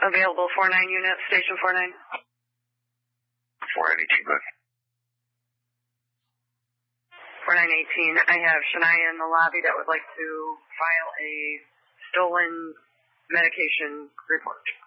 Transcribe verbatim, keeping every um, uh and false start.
Available four nine unit, station four nine. four nine eighteen, good. four nine eighteen, I have Shania in the lobby that would like to file a stolen medication report.